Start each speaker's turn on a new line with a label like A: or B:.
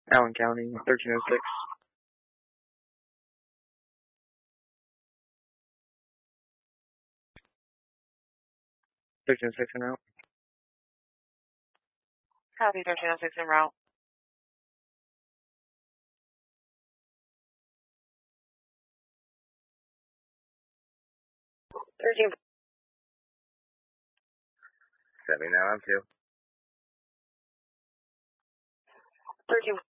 A: Allen County, 1306. 1306 en route.
B: Copy, 1306 en route. 13.
C: 70 now, I'm 2.
B: 13.